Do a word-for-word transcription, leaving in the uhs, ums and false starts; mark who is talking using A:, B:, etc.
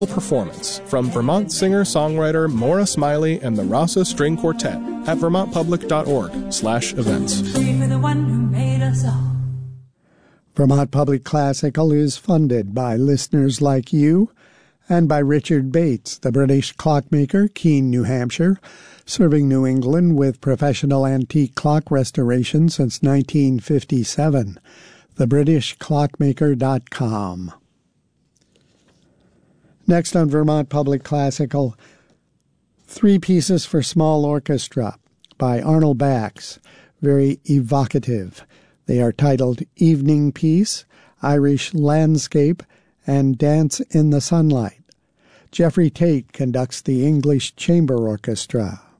A: performance from Vermont singer-songwriter Maura Smiley and the Rasa String Quartet at vermontpublic.org slash events.
B: Vermont Public Classical is funded by listeners like you and by Richard Bates, the British clockmaker, Keene, New Hampshire, serving New England with professional antique clock restoration since nineteen fifty-seven. the british clockmaker dot com. Next on Vermont Public Classical, Three Pieces for Small Orchestra by Arnold Bax, very evocative. They are titled Evening Piece, Irish Landscape, and Dance in the Sunlight. Jeffrey Tate conducts the English Chamber Orchestra.